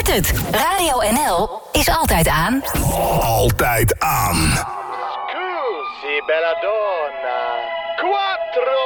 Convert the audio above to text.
weet het. Radio NL is altijd aan. Altijd aan. Scusi, bella donna. Quattro